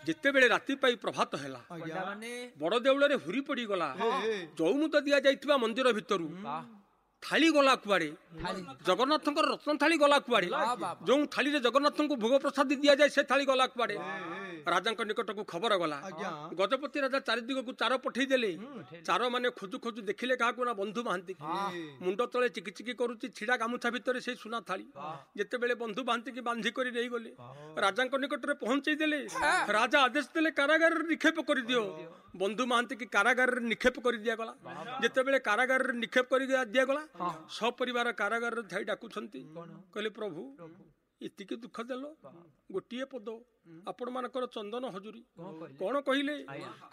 ଯେତେବେଳେ ରାତି ପାଇ ପ୍ରଭାତ ହେଲା ବଡ ଦେଉଳରେ ହୁରି ପଡିଗଲା ଚଉମୁଦ ଦିଆଯାଇଥିବା ମନ୍ଦିର ଭିତରୁ ଥାଳି ଗଲା କୁଆଡେ ଜଗନ୍ନାଥଙ୍କର ରତ୍ନ ଥାଳି ଗଲା କୁଆଡେ ଯୋଉ ଥାଳିରେ ଜଗନ୍ନାଥଙ୍କୁ ଭୋଗ ପ୍ରସାଦ ଦିଆଯାଏ ସେ ଥାଳି ଗଲା କୁଆଡେ ରାଜାଙ୍କ ନିକଟକୁ ଖବର ଗଲା ଗଜପତି ରାଜା ଚାରିଦିଗକୁ ଚାର ପଠେଇ ଦେଲେ ଚାର ମାନେ ଖୋଜୁ ଖୋଜୁ ଦେଖିଲେ କାହାକୁ ନା ବନ୍ଧୁ ମହାନ୍ତି ମୁଣ୍ଡ ତଳେ ଚିକି ଚିକି କରୁଛି ଛିଡା ଗାମୁଛା ଭିତରେ ସେଇ ସୁନା ଥାଳି ଯେତେବେଳେ ବନ୍ଧୁ ମହାନ୍ତି କି ବାନ୍ଧି କରି ନେଇଗଲେ ରାଜାଙ୍କ ନିକଟରେ ପହଞ୍ଚେଇ ଦେଲେ ରାଜା ଆଦେଶ ଦେଲେ କାରାଗାରରେ ନିକ୍ଷେପ କରିଦିଅ ବନ୍ଧୁ ମହାନ୍ତି କି କାରାଗାରରେ ନିକ୍ଷେପ କରି ଦିଆଗଲା ଯେତେବେଳେ କାରାଗାରରେ ନିକ୍ଷେପ କରି ଦିଆଗଲା ସପରିବାର କାରାଗାରରେ ଥାଇ ଡାକୁଛନ୍ତି କହିଲେ ପ୍ରଭୁ ଏତିକି ଦୁଃଖ ଦେଲ ଗୋଟିଏ ପଦ ଆପଣ ମାନଙ୍କର ଚନ୍ଦନ ହଜୁରୀ କଣ କହିଲେ